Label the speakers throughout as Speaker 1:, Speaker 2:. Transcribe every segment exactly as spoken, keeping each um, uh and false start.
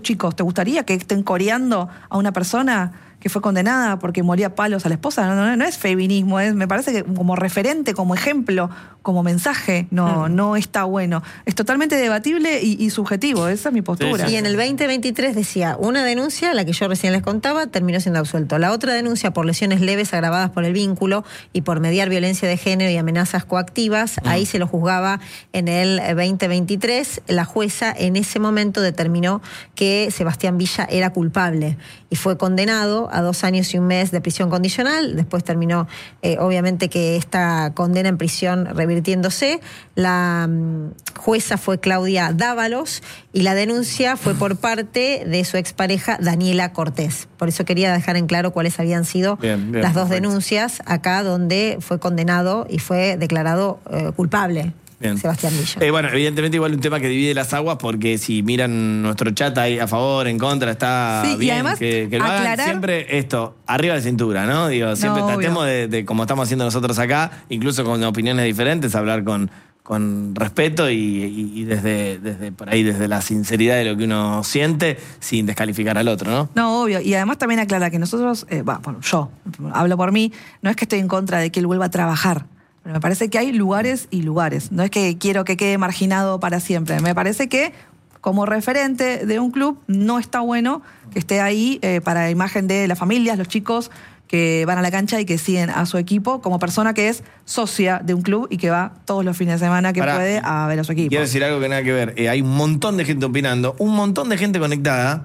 Speaker 1: chicos, ¿te gustaría que estén coreando a una persona que fue condenada porque moría a palos a la esposa? No, no, no es feminismo, es, me parece que como referente, como ejemplo, como mensaje, no, mm. no está bueno. Es totalmente debatible y, y subjetivo, esa es mi postura.
Speaker 2: Sí, sí. Y en el veinte veintitrés decía, una denuncia, la que yo recién les contaba, terminó siendo absuelto. La otra denuncia por lesiones leves agravadas por el vínculo y por mediar violencia de género y amenazas coactivas, mm. ahí se lo juzgaba en el veinte veintitrés. La jueza en ese momento determinó que Sebastián Villa era culpable y fue condenado a dos años y un mes de prisión condicional. Después terminó, eh, obviamente, que esta condena en prisión revirtiéndose. La um, jueza fue Claudia Dávalos y la denuncia fue por parte de su expareja Daniela Cortés. Por eso quería dejar en claro cuáles habían sido bien, bien, las dos perfecto. denuncias acá donde fue condenado y fue declarado eh, culpable. Bien. Sebastián Villa.
Speaker 3: Eh, bueno, evidentemente igual un tema que divide las aguas, porque si miran nuestro chat ahí a favor, en contra, está sí, bien además, que, que lo aclarar... hagan siempre esto, arriba de cintura, ¿no? Digo, siempre no, tratemos de, de, como estamos haciendo nosotros acá, incluso con opiniones diferentes, hablar con, con respeto y, y, y desde, desde por ahí, desde la sinceridad de lo que uno siente, sin descalificar al otro, ¿no?
Speaker 1: No, obvio. Y además también aclara que nosotros, eh, bueno, yo hablo por mí, no es que estoy en contra de que él vuelva a trabajar. Me parece que hay lugares y lugares. No es que quiero que quede marginado para siempre. Me parece que como referente de un club no está bueno que esté ahí eh, para la imagen de las familias, los chicos que van a la cancha y que siguen a su equipo, como persona que es socia de un club y que va todos los fines de semana que Pará, puede a ver a su equipo.
Speaker 3: Quiero decir algo que nada que ver. Eh, hay un montón de gente opinando, un montón de gente conectada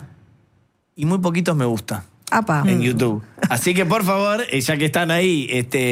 Speaker 3: y muy poquitos me gusta.
Speaker 1: Apa.
Speaker 3: En YouTube. Así que por favor, eh, ya que están ahí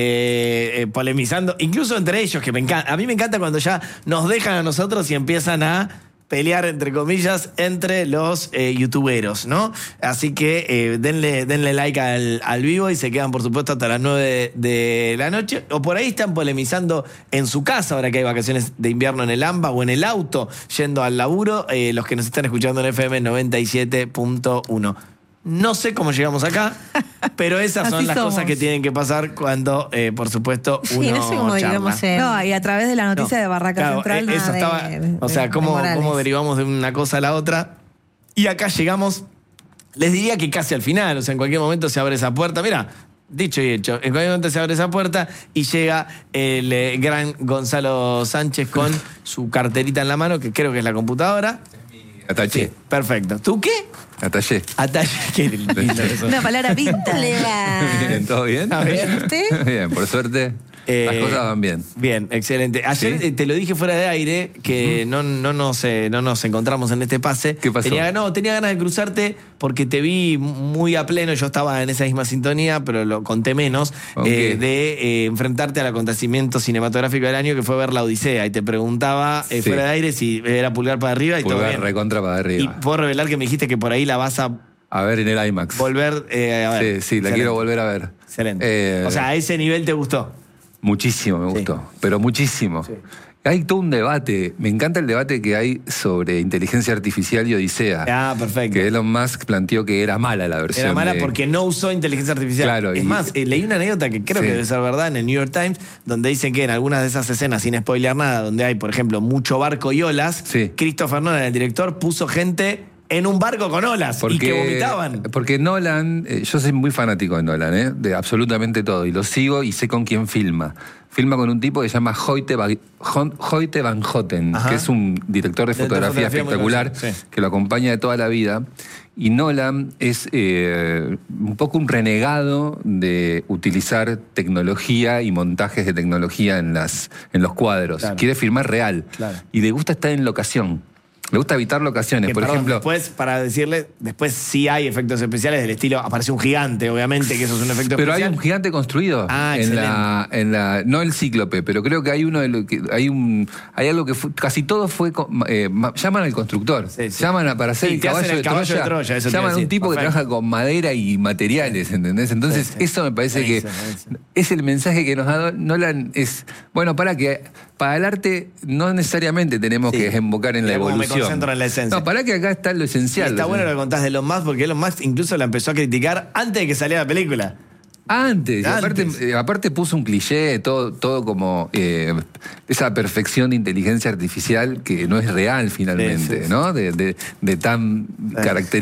Speaker 3: este, eh, polemizando, incluso entre ellos, que me encanta, a mí me encanta cuando ya nos dejan a nosotros y empiezan a pelear, entre comillas, entre los eh, youtuberos, ¿no? Así que eh, denle, denle like al, al vivo y se quedan, por supuesto, hasta las nueve de, de la noche. O por ahí están polemizando en su casa, ahora que hay vacaciones de invierno en el AMBA, o en el auto, yendo al laburo, eh, los que nos están escuchando en F M noventa y siete punto uno. No sé cómo llegamos acá, pero esas son las somos. cosas que tienen que pasar cuando, eh, por supuesto, uno sí, no sé cómo charla.
Speaker 1: Ser. No, y a través de la noticia no. de Barraca claro, Central.
Speaker 3: Eso
Speaker 1: de,
Speaker 3: estaba,
Speaker 1: de,
Speaker 3: o sea, cómo, cómo derivamos de una cosa a la otra. Y acá llegamos, les diría que casi al final, o sea, en cualquier momento se abre esa puerta. Mira, dicho y hecho, en cualquier momento se abre esa puerta y llega el eh, gran Gonzalo Sánchez con su carterita en la mano, que creo que es la computadora.
Speaker 4: Ataché.
Speaker 3: Sí, perfecto. ¿Tú qué?
Speaker 4: Ataché.
Speaker 3: Ataché. Qué lindo eso.
Speaker 1: Una palabra pinta.
Speaker 4: Bien, ¿todo bien?
Speaker 3: ¿Bien
Speaker 2: usted?
Speaker 4: Bien, por suerte. Eh, Las cosas van bien.
Speaker 3: Bien, excelente. Ayer ¿Sí? te lo dije fuera de aire, que uh-huh. no, no, nos, eh, no nos encontramos en este pase.
Speaker 4: ¿Qué pasó?
Speaker 3: Tenía, no, tenía ganas de cruzarte porque te vi muy a pleno, yo estaba en esa misma sintonía, pero lo conté menos, okay. eh, de eh, enfrentarte al acontecimiento cinematográfico del año, que fue ver La Odisea. Y te preguntaba eh, sí. fuera de aire si era pulgar para arriba y
Speaker 4: pulgar
Speaker 3: todo bien.
Speaker 4: recontra para arriba.
Speaker 3: Y puedo revelar que me dijiste que por ahí la vas a...
Speaker 4: A ver en el IMAX.
Speaker 3: Volver eh, a ver.
Speaker 4: Sí, sí, la Excelente. quiero volver a ver.
Speaker 3: Excelente. Eh, o sea, a ese nivel te gustó.
Speaker 4: Muchísimo me gustó, sí. pero muchísimo. Sí. Hay todo un debate, me encanta el debate que hay sobre inteligencia artificial y Odisea.
Speaker 3: Ah, perfecto.
Speaker 4: Que Elon Musk planteó que era mala la versión.
Speaker 3: Era mala
Speaker 4: de...
Speaker 3: porque no usó inteligencia artificial.
Speaker 4: Claro.
Speaker 3: Es
Speaker 4: y...
Speaker 3: más, eh, leí una anécdota que creo sí. que debe ser verdad en el New York Times, donde dicen que en algunas de esas escenas, sin spoilear nada, donde hay, por ejemplo, mucho barco y olas, sí. Christopher Nolan, el director, puso gente... en un barco con olas porque, y que vomitaban.
Speaker 4: Porque Nolan, eh, yo soy muy fanático de Nolan, ¿eh? De absolutamente todo, y lo sigo y sé con quién filma. Filma con un tipo que se llama Hoyte Van, Hoyte Van Houten, Ajá. que es un director de fotografía, de fotografía espectacular, sí. que lo acompaña de toda la vida. Y Nolan es eh, un poco un renegado de utilizar tecnología y montajes de tecnología en, las, en los cuadros. Claro. Quiere filmar real. Claro. Y le gusta estar en locación. Me gusta evitar locaciones, que, por perdón, ejemplo...
Speaker 3: Después, para decirle, después sí hay efectos especiales del estilo, aparece un gigante, obviamente, que eso es un efecto
Speaker 4: pero
Speaker 3: especial.
Speaker 4: Pero hay un gigante construido.
Speaker 3: Ah,
Speaker 4: en la, en la No el Cíclope, pero creo que hay uno de lo que... Hay un hay algo que fue, casi todo fue... Eh, llaman al constructor. Sí, sí. Llaman a, para hacer sí, el, caballo
Speaker 3: el
Speaker 4: de
Speaker 3: caballo
Speaker 4: Troya.
Speaker 3: de Troya eso
Speaker 4: llaman a un tipo Perfecto. que trabaja con madera y materiales, ¿entendés? Entonces, sí, sí. eso me parece buenísimo, que buenísimo. es el mensaje que nos da Nolan. Es, bueno, para que... Para el arte no necesariamente tenemos sí. que desembocar en la evolución.
Speaker 3: Me concentro en la esencia.
Speaker 4: No, para que acá está lo esencial.
Speaker 3: Y está bueno lo que contás de Elon Musk, porque Elon Musk incluso la empezó a criticar antes de que saliera la película.
Speaker 4: Antes,
Speaker 3: Antes.
Speaker 4: Aparte, eh, aparte puso un cliché, todo, todo como eh, esa perfección de inteligencia artificial que no es real finalmente, sí, sí, sí. ¿no? De, de, de tan sí. característica.